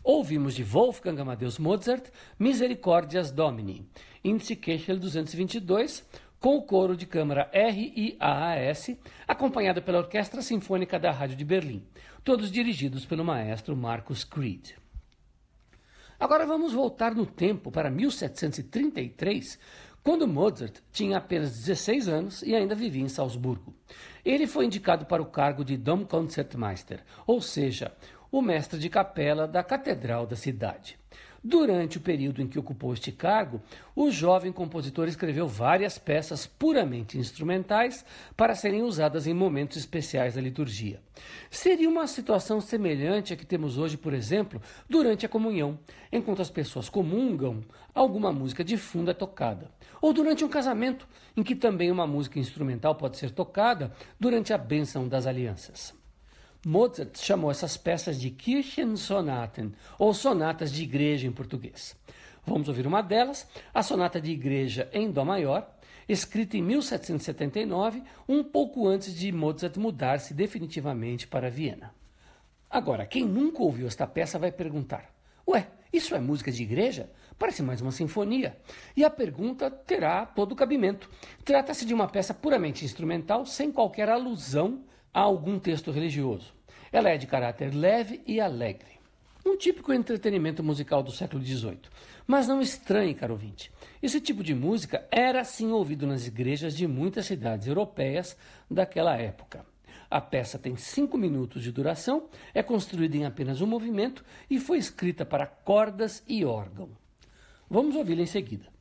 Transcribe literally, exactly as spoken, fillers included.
Ouvimos de Wolfgang Amadeus Mozart, Misericórdias Domini, índice Köchel duzentos e vinte e dois, com o coro de câmara R I A A S, acompanhado pela Orquestra Sinfônica da Rádio de Berlim, todos dirigidos pelo maestro Marcus Creed. Agora vamos voltar no tempo para mil setecentos e trinta e três, quando Mozart tinha apenas dezesseis anos e ainda vivia em Salzburgo. Ele foi indicado para o cargo de Domkonzertmeister, ou seja, o mestre de capela da catedral da cidade. Durante o período em que ocupou este cargo, o jovem compositor escreveu várias peças puramente instrumentais para serem usadas em momentos especiais da liturgia. Seria uma situação semelhante à que temos hoje, por exemplo, durante a comunhão, enquanto as pessoas comungam, alguma música de fundo é tocada. Ou durante um casamento, em que também uma música instrumental pode ser tocada durante a bênção das alianças. Mozart chamou essas peças de Kirchensonaten, ou sonatas de igreja em português. Vamos ouvir uma delas, a sonata de igreja em Dó maior, escrita em mil setecentos e setenta e nove, um pouco antes de Mozart mudar-se definitivamente para Viena. Agora, quem nunca ouviu esta peça vai perguntar: ué, isso é música de igreja? Parece mais uma sinfonia. E a pergunta terá todo o cabimento. Trata-se de uma peça puramente instrumental, sem qualquer alusão a algum texto religioso. Ela é de caráter leve e alegre. Um típico entretenimento musical do século dezoito. Mas não estranhe, caro ouvinte. Esse tipo de música era sim ouvido nas igrejas de muitas cidades europeias daquela época. A peça tem cinco minutos de duração, é construída em apenas um movimento e foi escrita para cordas e órgão. Vamos ouvi-la em seguida.